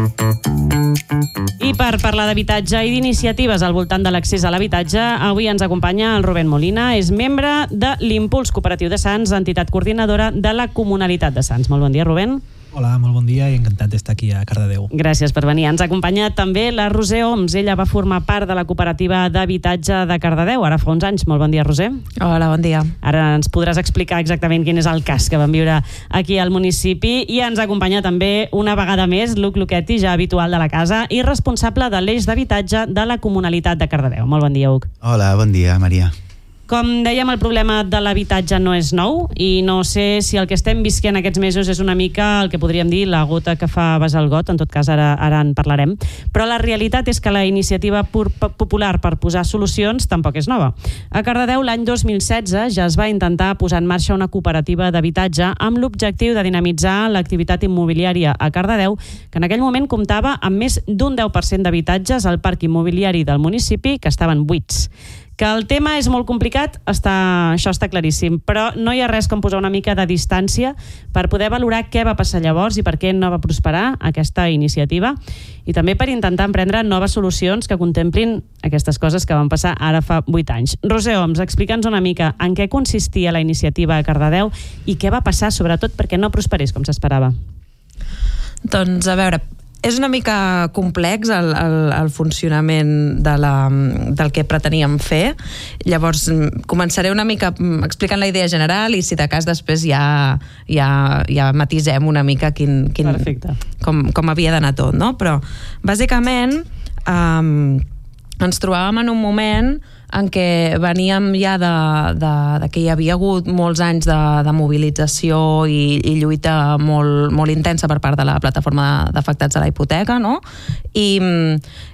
I per parlar d'habitatge i d'iniciatives al voltant de l'accés a l'habitatge, avui ens acompanya el Rubén Molina, és membre de l'Impuls Cooperatiu de Sants, entitat coordinadora de la Comunalitat de Sants. Molt bon dia, Rubén. Hola, molt bon dia i encantat d'estar aquí a Cardedeu. Gràcies per venir. Ens acompanya també la Roser Oms. Ella va formar part de la cooperativa d'habitatge de Cardedeu, ara fa uns anys. Molt bon dia, Roser. Hola, bon dia. Ara ens podràs explicar exactament quin és el cas que vam viure aquí al municipi. I ens acompanya també una vegada més Luc Luchetti, ja habitual de la casa i responsable de l'eix d'habitatge de la Comunalitat de Cardedeu. Molt bon dia, Luc. Hola, bon dia, Maria. Com dèiem, el problema de l'habitatge no és nou i no sé si el que estem visquent aquests mesos és una mica el que podríem dir la gota que fa vessar el got, en tot cas ara en parlarem, però la realitat és que la iniciativa popular per posar solucions tampoc és nova. A Cardedeu l'any 2016 ja es va intentar posar en marxa una cooperativa d'habitatge amb l'objectiu de dinamitzar l'activitat immobiliària a Cardedeu, que en aquell moment comptava amb més d'un 10% d'habitatges al parc immobiliari del municipi que estaven buits. Que el tema és molt complicat, això està claríssim, però no hi ha res com posar una mica de distància per poder valorar què va passar llavors i per què no va prosperar aquesta iniciativa i també per intentar emprendre noves solucions que contemplin aquestes coses que van passar ara fa 8 anys. Roser Oms, explica'ns una mica en què consistia la iniciativa a Cardedeu i què va passar, sobretot perquè no prosperés com s'esperava. Doncs, a veure, és una mica complex el funcionament del que preteníem fer. Llavors, començaré una mica explicant la idea general i si de cas després ja matisem una mica com havia d'anar tot, no? Però, bàsicament, ens trobàvem en un moment en què veníem ja de que hi havia hagut molts anys de mobilització i lluita molt intensa per part de la plataforma d'afectats a la hipoteca, no? I